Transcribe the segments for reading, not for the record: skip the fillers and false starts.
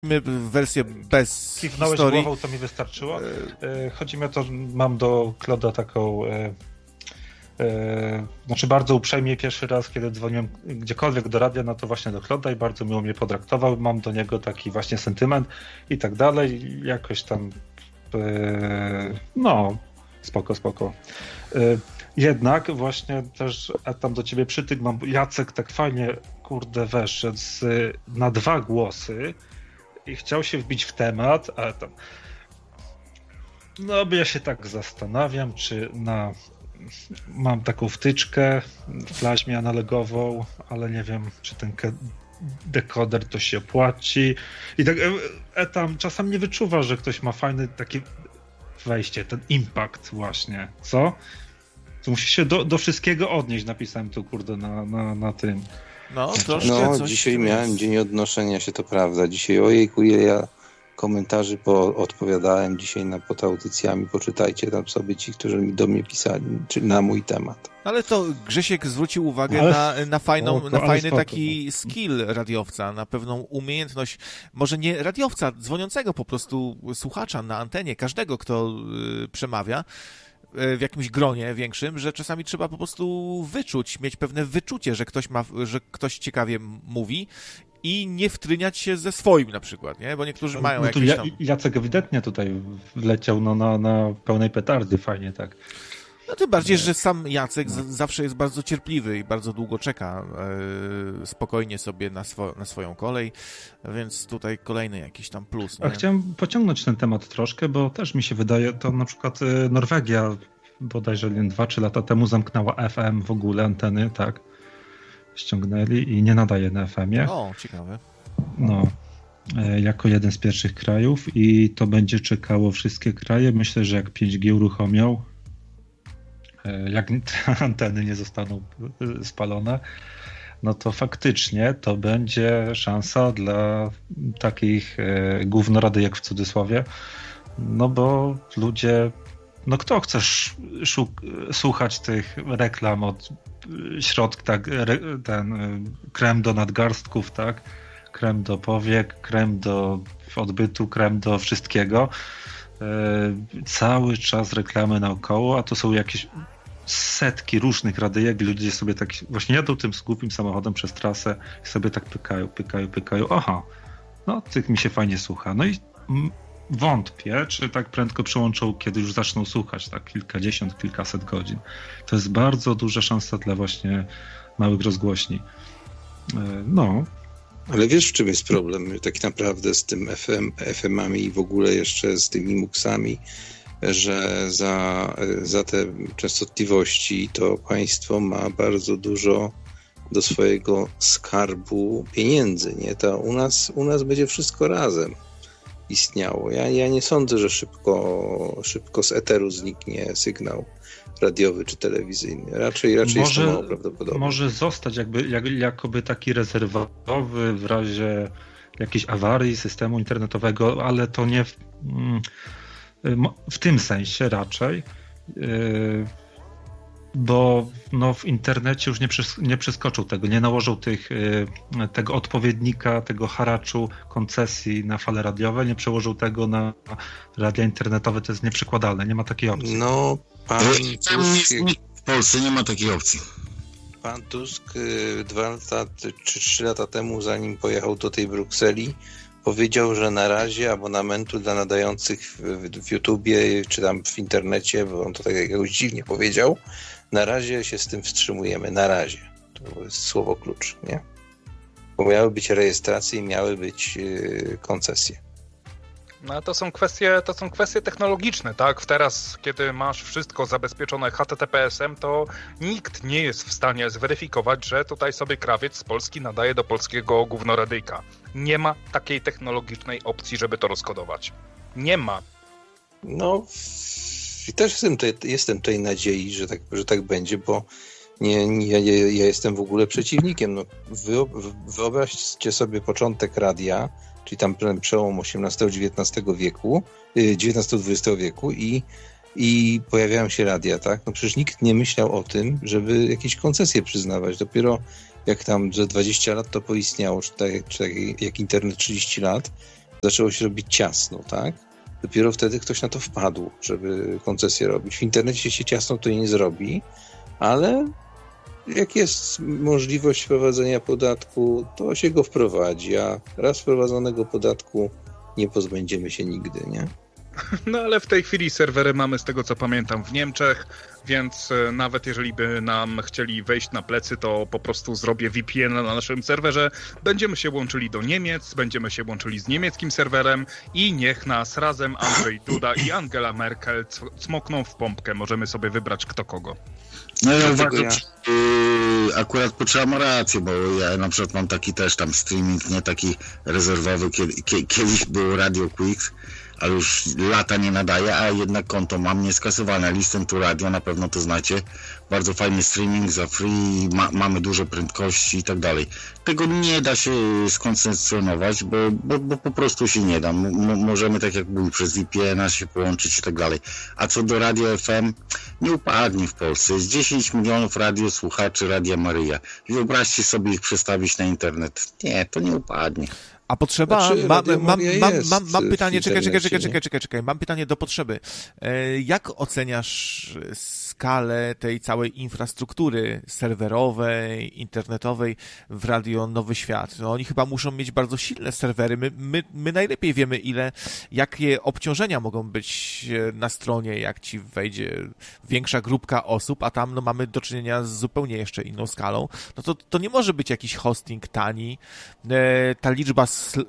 wersję bez Kiwnąłeś historii. głową, to mi wystarczyło. Chodzi mi o to, że mam do Kloda taką... Znaczy bardzo uprzejmie pierwszy raz, kiedy dzwoniłem gdziekolwiek do radia, no to właśnie do Kloda i bardzo miło mnie potraktował. Mam do niego taki właśnie sentyment i tak dalej. Jakoś tam no, spoko. Jednak właśnie też tam do ciebie przytyk mam. Jacek tak fajnie, kurde, weszedł na 2 głosy i chciał się wbić w temat, ale tam no, bo ja się tak zastanawiam, czy mam taką wtyczkę w plaźmie analogową, ale nie wiem, czy ten dekoder to się opłaci. I tak tam czasem nie wyczuwa, że ktoś ma fajne takie wejście, ten impact właśnie, co? To musi się do wszystkiego odnieść, napisałem tu, kurde, na tym. No, troszkę no coś dzisiaj miałem dzień odnoszenia się, to prawda. Dzisiaj, ojejku, ile ja komentarzy odpowiadałem dzisiaj pod audycjami. Poczytajcie tam sobie ci, którzy do mnie pisali, czy na mój temat. Ale to Grzesiek zwrócił uwagę na fajny taki skill radiowca, na pewną umiejętność, może nie radiowca, dzwoniącego po prostu słuchacza na antenie, każdego, kto przemawia w jakimś gronie większym, że czasami trzeba po prostu mieć pewne wyczucie, że ktoś ciekawie mówi i nie wtryniać się ze swoim na przykład, nie? Bo niektórzy mają jakieś tam... Jacek ewidentnie tutaj wleciał na pełnej petardy, fajnie tak. No tym bardziej, że sam Jacek zawsze jest bardzo cierpliwy i bardzo długo czeka spokojnie sobie na swoją kolej, więc tutaj kolejny jakiś tam plus. Nie? A chciałem pociągnąć ten temat troszkę, bo też mi się wydaje, to na przykład Norwegia bodajże 2-3 lata temu zamknęła FM w ogóle, anteny, tak? Ściągnęli i nie nadaje na FM-ie. O, ciekawe. No, jako jeden z pierwszych krajów i to będzie czekało wszystkie kraje. Myślę, że jak 5G uruchomią, jak te anteny nie zostaną spalone, no to faktycznie to będzie szansa dla takich gównoradyjek w cudzysłowie, no bo ludzie, no kto chce słuchać tych reklam od środka, tak, ten krem do nadgarstków, tak, krem do powiek, krem do odbytu, krem do wszystkiego, cały czas reklamy naokoło, a to są jakieś setki różnych radyjek, ludzie sobie tak właśnie jadą tym głupim samochodem przez trasę i sobie tak pykają, aha, no tych mi się fajnie słucha, no i wątpię, czy tak prędko przełączą, kiedy już zaczną słuchać, tak kilkadziesiąt, kilkaset godzin. To jest bardzo duża szansa dla właśnie małych rozgłośni. No. Ale wiesz, w czym jest problem tak naprawdę z tym FM-ami i w ogóle jeszcze z tymi MUX-ami, że za te częstotliwości to państwo ma bardzo dużo do swojego skarbu pieniędzy, nie? To u nas będzie wszystko razem istniało. Ja nie sądzę, że szybko z eteru zniknie sygnał radiowy czy telewizyjny. Raczej jest to mało prawdopodobne. Może zostać jakoby taki rezerwowy w razie jakiejś awarii systemu internetowego, ale to nie w tym sensie raczej, bo no, w internecie już nie przeskoczą tego, nie nałożą tego odpowiednika, tego haraczu, koncesji na fale radiowe, nie przełożą tego na radia internetowe, to jest nieprzekładalne, nie ma takiej opcji. No, pan Tusk... W Polsce nie ma takiej opcji. Pan Tusk 2 lata czy 3 lata temu, zanim pojechał do tej Brukseli, powiedział, że na razie abonamentu dla nadających w YouTubie czy tam w internecie, bo on to tak jakoś dziwnie powiedział, na razie się z tym wstrzymujemy, na razie. To jest słowo klucz, nie? Bo miały być rejestracje i miały być koncesje. No to są kwestie technologiczne, tak? Teraz, kiedy masz wszystko zabezpieczone HTTPS-em, to nikt nie jest w stanie zweryfikować, że tutaj sobie krawiec z Polski nadaje do polskiego gównoradyjka. Nie ma takiej technologicznej opcji, żeby to rozkodować. Nie ma. No, i też jestem tej nadziei, że tak będzie, bo ja jestem w ogóle przeciwnikiem. No, wyobraźcie sobie początek radia, czyli tam przełom XVIII-XIX wieku, XIX-XX wieku i pojawiają się radia, tak? No przecież nikt nie myślał o tym, żeby jakieś koncesje przyznawać. Dopiero jak tam, że 20 lat to poistniało, czy tak jak internet 30 lat, zaczęło się robić ciasno, tak? Dopiero wtedy ktoś na to wpadł, żeby koncesję robić. W internecie się ciasno to nie zrobi, ale jak jest możliwość wprowadzenia podatku, to się go wprowadzi, a raz wprowadzonego podatku nie pozbędziemy się nigdy, nie? No ale w tej chwili serwery mamy, z tego co pamiętam, w Niemczech, więc nawet jeżeli by nam chcieli wejść na plecy, to po prostu zrobię VPN na naszym serwerze, będziemy się łączyli do Niemiec, będziemy się łączyli z niemieckim serwerem i niech nas razem Andrzej Duda i Angela Merkel cmokną w pompkę. Możemy sobie wybrać kto kogo. No ja uważam, akurat Potrzeba ma rację, bo ja na przykład mam taki też tam streaming, nie taki rezerwowy, kiedyś było Radio Quicks, ale już lata nie nadaje, a jednak konto mam nieskasowane. Listen to Radio, na pewno to znacie. Bardzo fajny streaming za free, mamy duże prędkości i tak dalej. Tego nie da się skoncencjonować, bo po prostu się nie da. Możemy, tak jak mówił, przez VPN-a się połączyć i tak dalej. A co do Radio FM, nie upadnie w Polsce. Jest 10 milionów radiosłuchaczy Radia Maryja. Wyobraźcie sobie ich przestawić na internet. Nie, to nie upadnie. A Potrzeba, mam pytanie, czekaj, mam pytanie do Potrzeby. Jak oceniasz skalę tej całej infrastruktury serwerowej, internetowej w Radio Nowy Świat? No, oni chyba muszą mieć bardzo silne serwery. My najlepiej wiemy, jakie obciążenia mogą być na stronie, jak ci wejdzie większa grupka osób, a tam mamy do czynienia z zupełnie jeszcze inną skalą. No to nie może być jakiś hosting tani. Ta liczba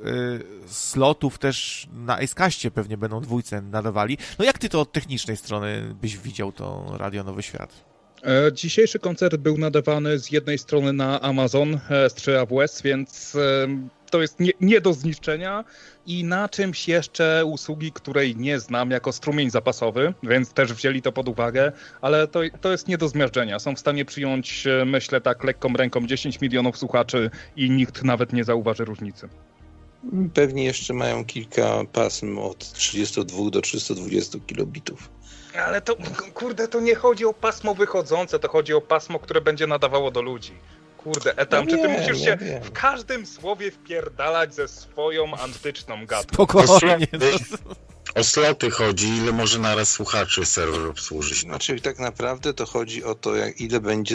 slotów też na Icecastie pewnie będą dwójce nadawali. No jak ty to od technicznej strony byś widział to Radio Nowy Świat? Dzisiejszy koncert był nadawany z jednej strony na Amazon z 3 AWS, więc to jest nie do zniszczenia i na czymś jeszcze usługi, której nie znam, jako strumień zapasowy, więc też wzięli to pod uwagę, ale to jest nie do zmiażdżenia. Są w stanie przyjąć, myślę tak lekką ręką, 10 milionów słuchaczy i nikt nawet nie zauważy różnicy. Pewnie jeszcze mają kilka pasm od 32 do 320 kilobitów. Ale to, kurde, to nie chodzi o pasmo wychodzące, to chodzi o pasmo, które będzie nadawało do ludzi. Kurde, Etam, czy ty musisz się w każdym słowie wpierdalać ze swoją antyczną gadką? Spokojnie. O sloty chodzi, ile może naraz słuchaczy serwer obsłużyć. Znaczy tak naprawdę to chodzi o to, ile będzie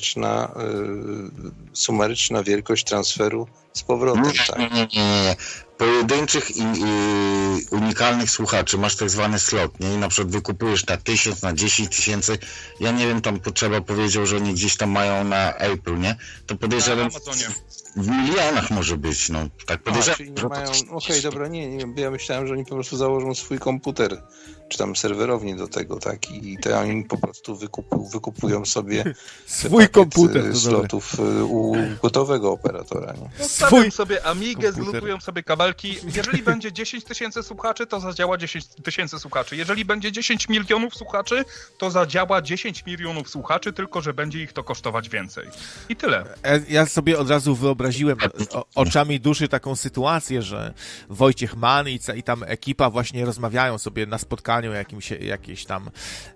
sumaryczna wielkość transferu z powrotem. Nie. Pojedynczych i unikalnych słuchaczy masz tak zwany slot, nie? I na przykład wykupujesz na 1000, na 10 tysięcy. Ja nie wiem, tam Potrzeba powiedział, że oni gdzieś tam mają na Apple, nie? To podejrzewam, w milionach może być, no. Tak podejrzewam. Czyli nie mają... Okej, dobra, nie, ja myślałem, że oni po prostu założą swój komputer, czy tam serwerownię do tego, tak? I to oni po prostu wykupują sobie swój komputer slotów u gotowego operatora, nie? Zostawią sobie Amigę, zlutują sobie kabelki. Jeżeli będzie 10 tysięcy słuchaczy, to zadziała 10 tysięcy słuchaczy. Jeżeli będzie 10 milionów słuchaczy, to zadziała 10 milionów słuchaczy, tylko że będzie ich to kosztować więcej. I tyle. Ja sobie od razu wyobraziłem oczami duszy taką sytuację, że Wojciech Mann i tam ekipa właśnie rozmawiają sobie na spotkaniu jakieś tam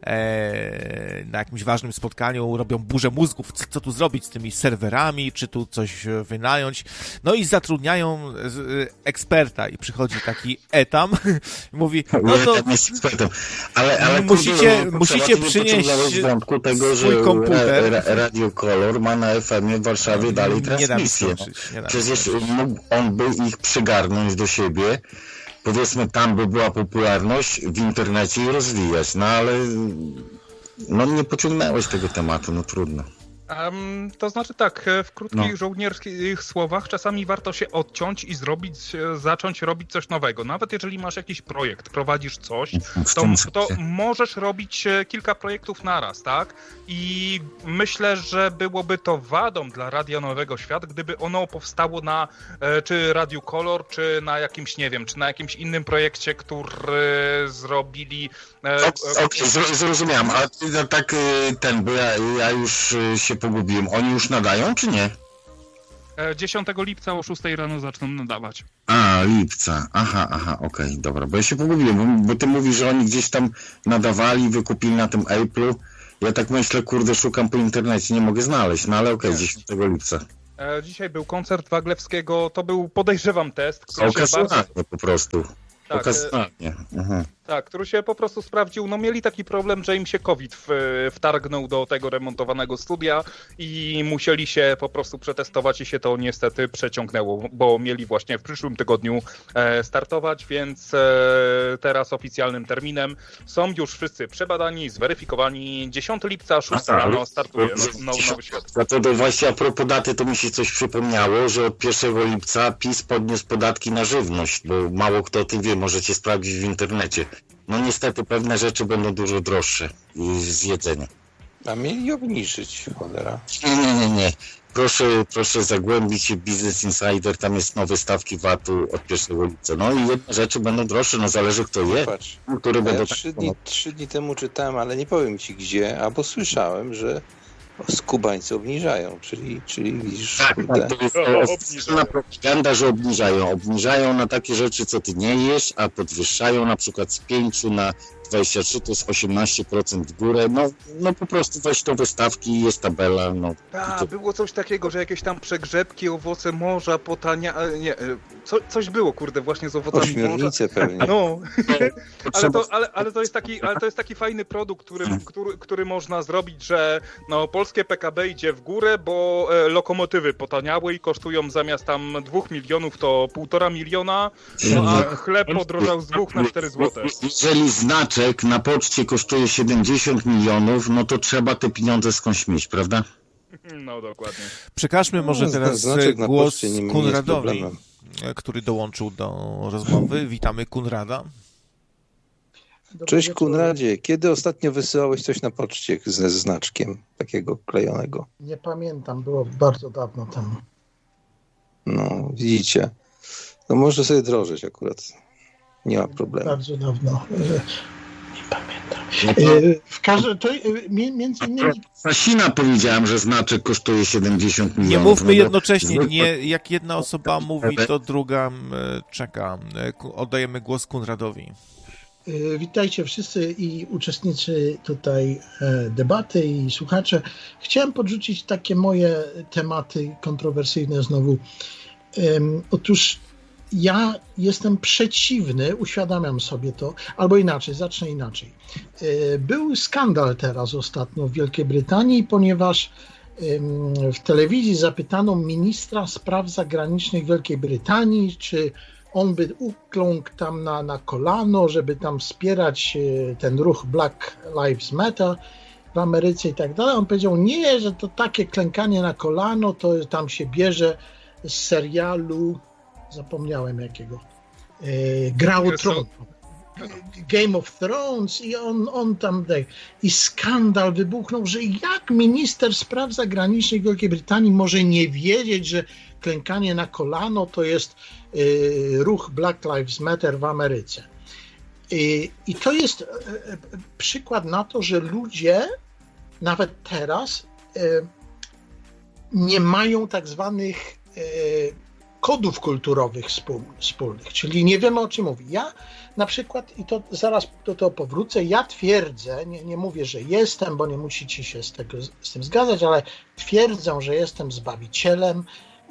na jakimś ważnym spotkaniu, robią burzę mózgów, co tu zrobić z tymi serwerami, czy tu coś wynająć. No i zatrudniają eksperta i przychodzi taki Etam i mówi, no to ale musicie przynieść tego, swój że komputer. Radio Color ma na FM-ie w Warszawie dalej transmisję. Przecież on by ich przygarnąć do siebie, powiedzmy tam by była popularność w internecie i rozwijać, no ale nie pociągnęłeś tego tematu, no trudno. To znaczy tak, w krótkich żołnierskich słowach czasami warto się odciąć i zacząć robić coś nowego. Nawet jeżeli masz jakiś projekt, prowadzisz coś, to możesz robić kilka projektów naraz, tak? I myślę, że byłoby to wadą dla Radia Nowego Świat, gdyby ono powstało na czy Radiu Color, czy na jakimś, nie wiem, czy na jakimś innym projekcie, który zrobili... Zrozumiałem, a tak bo ja już się pogubiłem. Oni już nadają, czy nie? 10 lipca o 6 rano zaczną nadawać. A, lipca. Aha, okej, dobra. Bo ja się pogubiłem, bo ty mówisz, że oni gdzieś tam nadawali, wykupili na tym Apple'u. Ja tak myślę, kurde, szukam po internecie, nie mogę znaleźć, no ale okej, 10 lipca. Dzisiaj był koncert Waglewskiego, to był, podejrzewam, test, który się bardzo... po prostu. Tak, tak, który się po prostu sprawdził. No mieli taki problem, że im się COVID wtargnął do tego remontowanego studia i musieli się po prostu przetestować i się to niestety przeciągnęło, bo mieli właśnie w przyszłym tygodniu startować, więc teraz oficjalnym terminem są już wszyscy przebadani, zweryfikowani. 10 lipca, 6 rano startuje nowy świat. Za to właśnie a propos daty, to mi się coś przypomniało, że od 1 lipca PiS podniósł podatki na żywność, bo mało kto o tym wie, możecie sprawdzić w internecie. No niestety pewne rzeczy będą dużo droższe z jedzenia. A mieli obniżyć, cholera. Nie. Proszę zagłębić się Business Insider, tam jest nowe stawki VAT-u od 1 lipca. No i jedne rzeczy będą droższe, no zależy kto je. Patrz, które będą 3 dni temu czytałem, ale nie powiem ci gdzie, albo słyszałem, że skubańcy obniżają, czyli widzisz... Tak, to jest oficjalna propaganda, że obniżają. Obniżają na takie rzeczy, co ty nie jesz, a podwyższają na przykład z 5 na 23, to jest 18% w górę. No po prostu weź to wystawki, jest tabela. No. Było coś takiego, że jakieś tam przegrzebki, owoce morza, coś było, kurde, właśnie z owocami Ośmiornice morza. pewnie. No, ale to jest taki fajny produkt, który można zrobić, że no, polskie PKB idzie w górę, bo lokomotywy potaniały i kosztują zamiast tam 2 milionów to 1,5 miliona, no, a chleb podrożał z 2 na 4 złote. Jeżeli znaczek na poczcie kosztuje 70 milionów, no to trzeba te pieniądze skądś mieć, prawda? No dokładnie. Przekażmy może teraz głos Konradowi, który dołączył do rozmowy. Witamy Konrada. Cześć Konradzie, kiedy ostatnio wysyłałeś coś na poczcie ze znaczkiem takiego klejonego? Nie pamiętam, było bardzo dawno temu. No, widzicie. No może sobie drożyć akurat. Nie ma problemu. Bardzo dawno. Nie pamiętam. W każdym to między innymi... Sasina powiedziałem, że znaczek kosztuje 70 milionów. Nie mówmy jednocześnie. Nie, jak jedna osoba mówi, to druga czeka. Oddajemy głos Konradowi. Witajcie wszyscy i uczestnicy tutaj debaty i słuchacze. Chciałem podrzucić takie moje tematy kontrowersyjne znowu. Otóż ja jestem przeciwny, uświadamiam sobie to, albo inaczej, zacznę inaczej. Był skandal teraz ostatnio w Wielkiej Brytanii, ponieważ w telewizji zapytano ministra spraw zagranicznych Wielkiej Brytanii, czy on by ukląkł tam na kolano, żeby tam wspierać ten ruch Black Lives Matter w Ameryce i tak dalej. On powiedział, nie, że to takie klękanie na kolano, to tam się bierze z serialu, zapomniałem jakiego, Gra o Tron, Game of Thrones i on tam i skandal wybuchnął, że jak minister spraw zagranicznych Wielkiej Brytanii może nie wiedzieć, że klękanie na kolano to jest ruch Black Lives Matter w Ameryce. I to jest przykład na to, że ludzie nawet teraz nie mają tak zwanych kodów kulturowych wspólnych, czyli nie wiemy, o czym mówi. Ja na przykład, i to zaraz do tego powrócę, ja twierdzę, nie mówię, że jestem, bo nie musicie się z tym zgadzać, ale twierdzę, że jestem Zbawicielem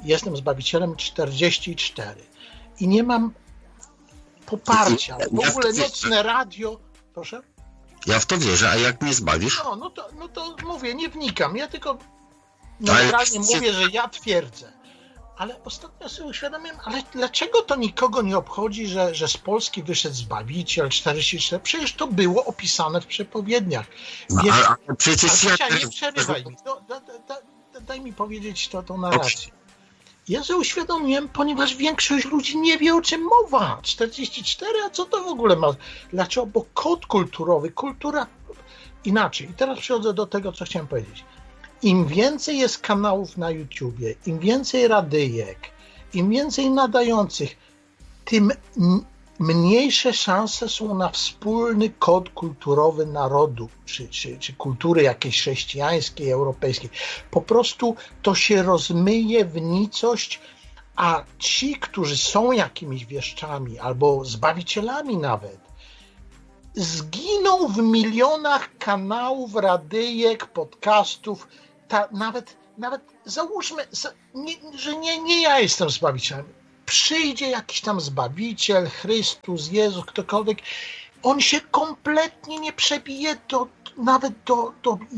44 i nie mam poparcia. W ogóle nocne radio... Proszę? Ja w to wierzę, a jak mnie zbawisz? No to mówię, nie wnikam. Ja tylko neutralnie mówię, że ja twierdzę. Ale ostatnio sobie uświadomiłem, ale dlaczego to nikogo nie obchodzi, że z Polski wyszedł Zbawiciel 44? Przecież to było opisane w przepowiedniach. Wiesz, ale przecież nie przerywaj mi. Daj mi powiedzieć tą narrację. Ja sobie uświadomiłem, ponieważ większość ludzi nie wie, o czym mowa. 44, a co to w ogóle ma? Dlaczego? Bo kod kulturowy, kultura inaczej. I teraz przechodzę do tego, co chciałem powiedzieć. Im więcej jest kanałów na YouTubie, im więcej radyjek, im więcej nadających, tym mniejsze szanse są na wspólny kod kulturowy narodu, czy kultury jakiejś chrześcijańskiej, europejskiej. Po prostu to się rozmyje w nicość, a ci, którzy są jakimiś wieszczami albo zbawicielami nawet, zginą w milionach kanałów, radyjek, podcastów, nawet nawet załóżmy, że nie ja jestem Zbawicielem. Przyjdzie jakiś tam Zbawiciel, Chrystus, Jezus, ktokolwiek, on się kompletnie nie przebije nawet do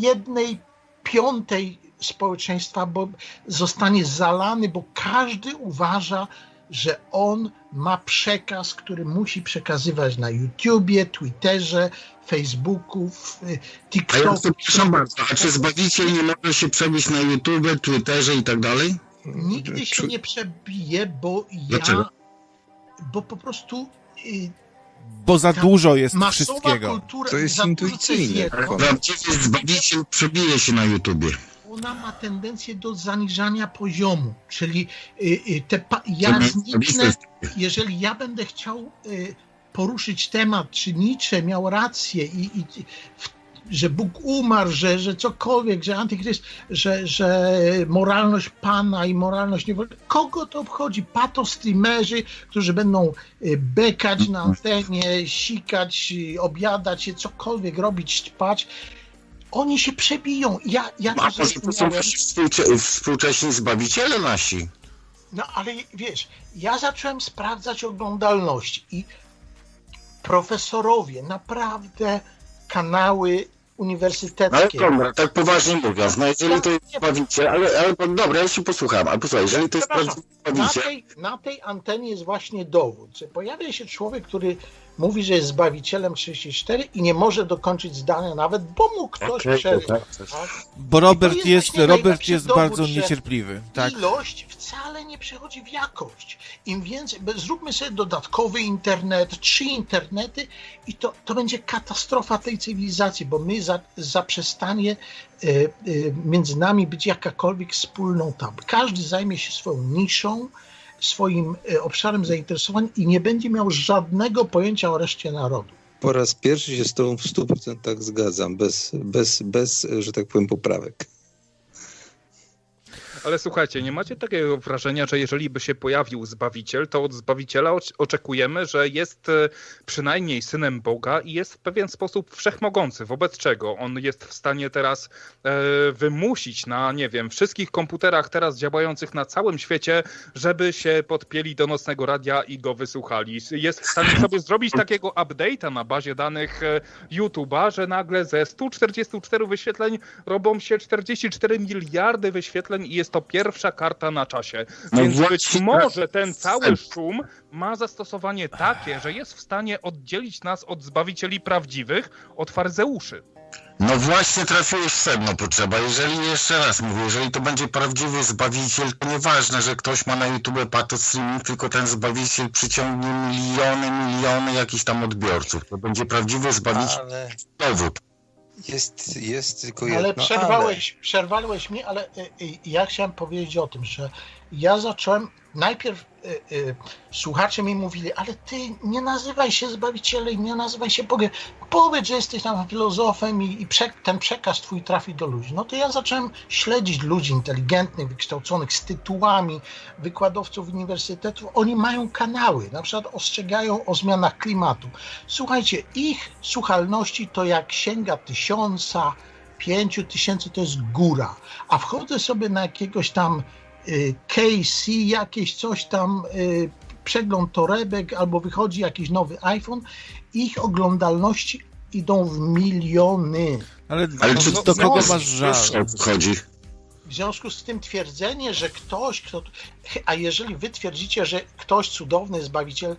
1/5 społeczeństwa, bo zostanie zalany, bo każdy uważa, że on ma przekaz, który musi przekazywać na YouTubie, Twitterze, Facebooku, TikToku. A czy Zbawiciel nie może się przebić na YouTubie, Twitterze i tak dalej? Nigdy się nie przebije, bo bo po prostu bo za dużo jest wszystkiego. Kultura, to jest intuicyjne. Prawdziwy Zbawiciel przebije się na YouTubie. Ona ma tendencję do zaniżania poziomu, czyli ja zniknę, jeżeli ja będę chciał poruszyć temat, czy Nietzsche miał rację że Bóg umarł, że cokolwiek, że antychryst, że moralność Pana i moralność niewolnika. Kogo to obchodzi? Patostreamerzy, którzy będą bekać na antenie, sikać, objadać się, cokolwiek robić, ćpać. Oni się przebiją. To są współcześni Zbawiciele nasi. No ale wiesz, ja zacząłem sprawdzać oglądalność i profesorowie, naprawdę kanały uniwersyteckie. Ale dobra, tak poważnie mówiąc, no jeżeli to jest Zbawiciel, ale dobra, ja się posłucham, ale posłuchaj, jeżeli to jest prawdziwy Zbawiciel... Na tej antenie jest właśnie dowód, że pojawia się człowiek, który mówi, że jest Zbawicielem 34 i nie może dokończyć zdania nawet, bo mu ktoś przerywa. Bo Robert jest dowód, bardzo niecierpliwy. Tak. Ilość wcale nie przechodzi w jakość. Im więcej, zróbmy sobie dodatkowy internet, 3 internety i to będzie katastrofa tej cywilizacji, bo my zaprzestanie między nami być jakakolwiek wspólnota. Każdy zajmie się swoją niszą, swoim obszarem zainteresowań i nie będzie miał żadnego pojęcia o reszcie narodu. Po raz pierwszy się z tobą w 100% zgadzam, bez, że tak powiem, poprawek. Ale słuchajcie, nie macie takiego wrażenia, że jeżeli by się pojawił Zbawiciel, to od Zbawiciela oczekujemy, że jest przynajmniej synem Boga i jest w pewien sposób wszechmogący, wobec czego on jest w stanie teraz wymusić na, nie wiem, wszystkich komputerach teraz działających na całym świecie, żeby się podpięli do nocnego radia i go wysłuchali. Jest w stanie sobie zrobić takiego update'a na bazie danych YouTube'a, że nagle ze 144 wyświetleń robią się 44 miliardy wyświetleń i jest to pierwsza karta na czasie. Więc być może ten cały szum ma zastosowanie takie, że jest w stanie oddzielić nas od Zbawicieli prawdziwych, od faryzeuszy. No właśnie trafiłeś w sedno, potrzeba. Jeżeli, jeszcze raz mówię, jeżeli to będzie prawdziwy Zbawiciel, to nieważne, że ktoś ma na YouTube patostreaming, tylko ten Zbawiciel przyciągnie miliony jakichś tam odbiorców. To będzie prawdziwy Zbawiciel. Dowód. Jest tylko jedno. Ale przerwałeś mi, ale ja chciałem powiedzieć o tym, że ja zacząłem, najpierw słuchacze mi mówili, ale ty nie nazywaj się Zbawicielem, nie nazywaj się Bogiem, powiedz, że jesteś tam filozofem i ten przekaz twój trafi do ludzi. No to ja zacząłem śledzić ludzi inteligentnych, wykształconych, z tytułami, wykładowców uniwersytetów. Oni mają kanały, na przykład ostrzegają o zmianach klimatu. Słuchajcie, ich słuchalności to jak sięga 1000, 5000, to jest góra. A wchodzę sobie na jakiegoś tam KC, jakieś coś tam, przegląd torebek, albo wychodzi jakiś nowy iPhone, ich oglądalności idą w miliony. Ale czy do kogo masz żal? W związku z tym twierdzenie, że ktoś, a jeżeli wy twierdzicie, że ktoś cudowny Zbawiciel,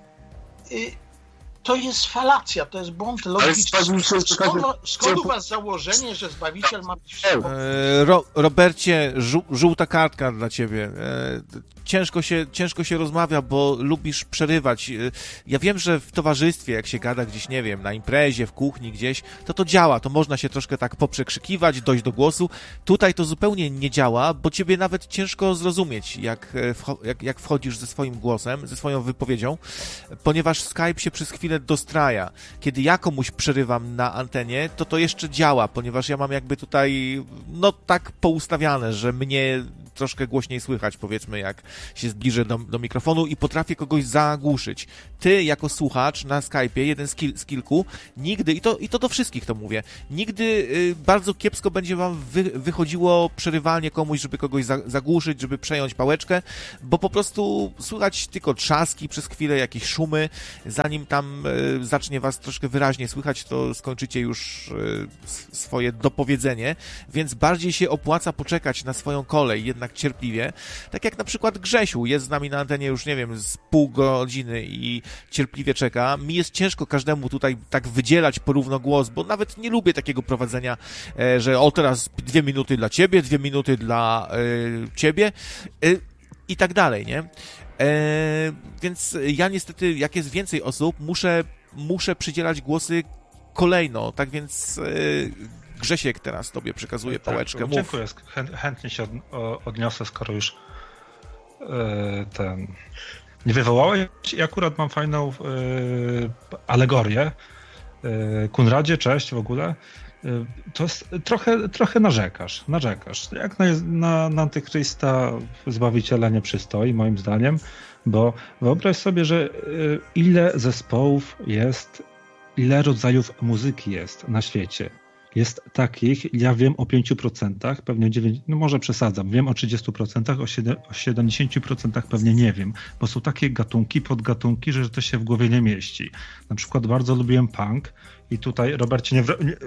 to jest falacja, to jest błąd logiczny. Skąd u was założenie, że Zbawiciel ma być wszystko? Robercie, żółta kartka dla ciebie. Ciężko się rozmawia, bo lubisz przerywać. Ja wiem, że w towarzystwie, jak się gada gdzieś, nie wiem, na imprezie, w kuchni gdzieś, to działa, to można się troszkę tak poprzekrzykiwać, dojść do głosu. Tutaj to zupełnie nie działa, bo ciebie nawet ciężko zrozumieć, jak wchodzisz ze swoim głosem, ze swoją wypowiedzią, ponieważ Skype się przez chwilę dostraja. Kiedy ja komuś przerywam na antenie, to jeszcze działa, ponieważ ja mam jakby tutaj, no tak poustawiane, że mnie troszkę głośniej słychać, powiedzmy, jak się zbliżę do mikrofonu i potrafię kogoś zagłuszyć. Ty, jako słuchacz na Skype'ie, jeden z kilku, nigdy, i to do wszystkich to mówię, nigdy bardzo kiepsko będzie wam wychodziło przerywanie komuś, żeby kogoś zagłuszyć, żeby przejąć pałeczkę, bo po prostu słychać tylko trzaski przez chwilę, jakieś szumy, zanim tam zacznie was troszkę wyraźnie słychać, to skończycie już swoje dopowiedzenie, więc bardziej się opłaca poczekać na swoją kolej, jednak cierpliwie, tak jak na przykład Grzesiu jest z nami na antenie już, nie wiem, z pół godziny i cierpliwie czeka. Mi jest ciężko każdemu tutaj tak wydzielać porówno głos, bo nawet nie lubię takiego prowadzenia, że teraz 2 minuty dla ciebie, 2 minuty dla ciebie i tak dalej, nie? Więc ja niestety, jak jest więcej osób, muszę przydzielać głosy kolejno, tak więc Grzesiek teraz tobie przekazuje pałeczkę. Tak, dziękuję, chętnie się odniosę, skoro już nie wywołałeś. Ja akurat mam fajną alegorię. Kunradzie, cześć w ogóle. To jest, trochę narzekasz. Jak na Antychrysta Zbawiciela nie przystoi, moim zdaniem, bo wyobraź sobie, że ile zespołów jest, ile rodzajów muzyki jest na świecie. Jest takich, ja wiem o 5%, pewnie 9%, no może przesadzam, wiem o 30%, o 70% pewnie nie wiem, bo są takie gatunki, podgatunki, że to się w głowie nie mieści. Na przykład bardzo lubiłem punk i tutaj, Robercie,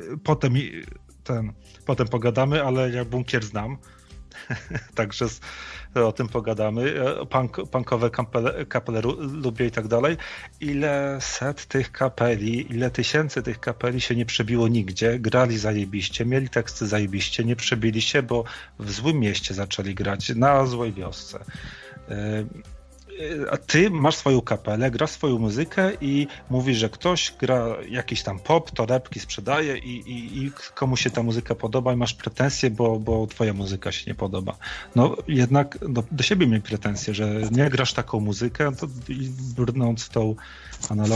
potem pogadamy, ale ja Bunkier znam, także o tym pogadamy. Punkowe kapele lubię i tak dalej. Ile set tych kapeli, ile tysięcy tych kapeli się nie przebiło nigdzie, grali zajebiście, mieli teksty zajebiście, nie przebili się, bo w złym mieście zaczęli grać, na złej wiosce. A ty masz swoją kapelę, grasz swoją muzykę i mówisz, że ktoś gra jakiś tam pop, torebki sprzedaje i komu się ta muzyka podoba i masz pretensje, bo twoja muzyka się nie podoba. No jednak do siebie miej pretensje, że nie grasz taką muzykę, to brnąc w tą analogię